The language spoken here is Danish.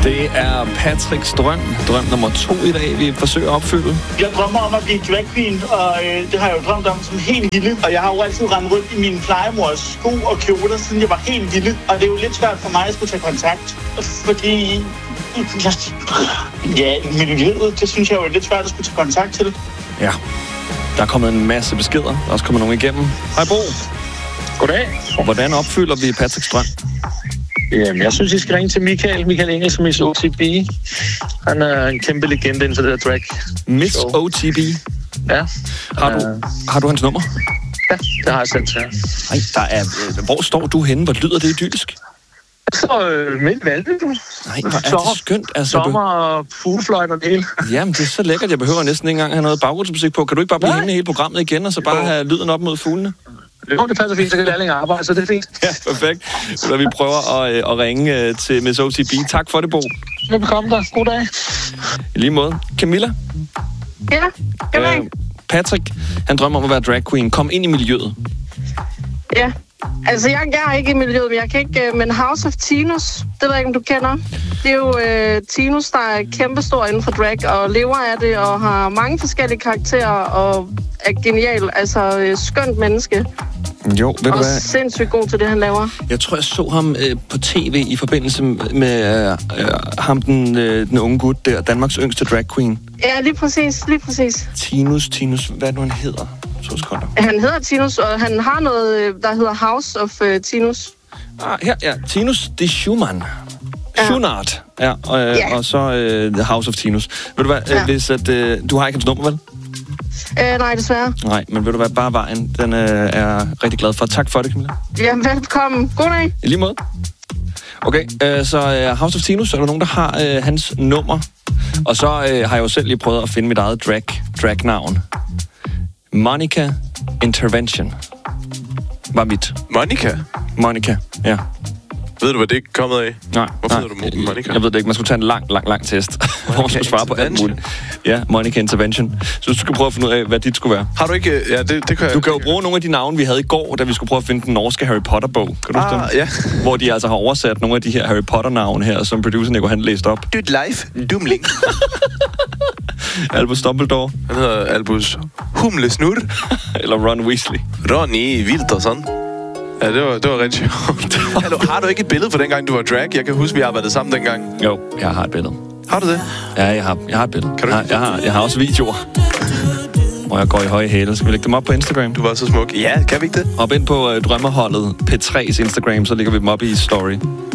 Det er Patricks drøm nummer 2 i dag, vi forsøger at opfylde. Jeg drømmer om at blive drag queen, og det har jeg jo drømt om som helt lille. Og jeg har jo altid rendt rundt i min plejemors sko og kjoler, siden jeg var helt lille. Og det er jo lidt svært for mig at skulle tage kontakt, fordi miljøet, det synes jeg jo er lidt svært at skulle tage kontakt til. Ja, der er kommet en masse beskeder. Der er også kommet nogen igennem. Hej Bo. Goddag. Hvordan opfylder vi Patricks drøm? Jamen, jeg synes, I skal ringe til Michael Engel, som Miss OTB. Han er en kæmpe legende inden for det der drag. Miss OTB? Ja. Har du hans nummer? Ja, det har jeg sendt til. Nej, der er... Hvor står du henne? Hvor lyder det idyllisk? Så midt i Valby. Nej, hvor er det skønt. Altså, sommer og fuglefløjt og det hele. Jamen, det er så lækkert. Jeg behøver næsten ikke engang have noget baggrundsmusik på. Kan du ikke bare blive henne i hele programmet igen, og så bare have lyden op mod fuglene? Jo, det passer fint, så kan lærlinge arbejde, så det er fint. Ja, perfekt. Så vi prøver at ringe til Miss OTB. Tak for det, Bo. Velkommen der. God dag. I lige måde. Camilla? Ja, goddag. Patrick, han drømmer om at være drag queen. Kom ind i miljøet. Ja, altså jeg er ikke i miljøet, men jeg kan ikke... Men House of Tinus, det ved jeg ikke, om du kender. Det er jo Tinus, der er kæmpestor inden for drag, og lever af det, og har mange forskellige karakterer, og er genial, altså skønt menneske. Jo, ved du hvad? Og sindssygt god til det, han laver. Jeg tror, jeg så ham på tv i forbindelse med ham, den unge gut der, Danmarks yngste drag queen. Ja, lige præcis. Tinus, hvad nu han hedder? 2 sekunder. Han hedder Tinus, og han har noget, der hedder House of Tinus. Her, ja. Tinus de Schumann. Ja. Schunart. Ja, og så The House of Tinus. Ved du hvad, hvis du har ikke hans nummer, vel? Nej, desværre. Nej, men ved du hvad, bare vejen, den er jeg rigtig glad for. Tak for det, Camilla. Ja, velkommen. God dag. I lige måde. Okay, så House of Tinus, er der nogen, der har hans nummer? Og så har jeg jo selv lige prøvet at finde mit eget drag-navn. Monica Intervention var mit. Monica, ja. Ved du, hvad det er kommet af? Nej. Hvorfor hedder du Monica? Jeg ved det ikke. Man skulle tage en lang test, hvor man skulle svare på alt muligt. Ja, Monica Intervention. Så du skal prøve at finde ud af, hvad dit skulle være. Har du ikke... Ja, det kan jeg... Du kan jo bruge nogle af de navne, vi havde i går, da vi skulle prøve at finde den norske Harry Potter-bog. Kan du huske dem? Ja. Hvor de altså har oversat nogle af de her Harry Potter-navne her, som producer Nico, han læste op. Dyt life, dumling. Albus Dumbledore. Han hedder Albus Humlesnurr. Eller Ron Weasley. Ronny Wilderson. Ja, det var rigtig sjovt. Hallo, har du ikke et billede på dengang, du var drag? Jeg kan huske, vi arbejdede sammen dengang. Jo, jeg har et billede. Har du det? Ja, jeg har et billede. Kan du jeg har også videoer. Hvor jeg går i høje hæle. Skal vi lægge dem op på Instagram? Du var så smuk. Ja, kan vi ikke det? Op ind på drømmerholdet P3's Instagram, så lægger vi dem op i story.